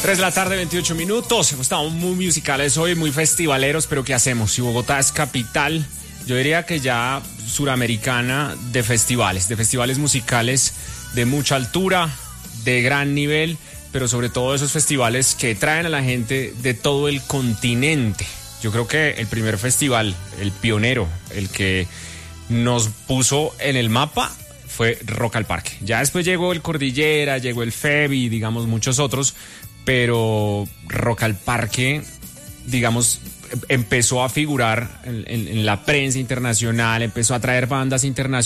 3 de la tarde, 28 minutos. Estamos muy musicales hoy, muy festivaleros, pero ¿qué hacemos? Si Bogotá es capital, yo diría que ya suramericana de festivales musicales de mucha altura, de gran nivel, pero sobre todo esos festivales que traen a la gente de todo el continente. Yo creo que el primer festival, el pionero, el que nos puso en el mapa, fue Rock al Parque. Ya después llegó el Cordillera, llegó el FEBI, digamos, muchos otros, pero Rock al Parque, digamos, empezó a figurar en la prensa internacional, empezó a traer bandas internacionales.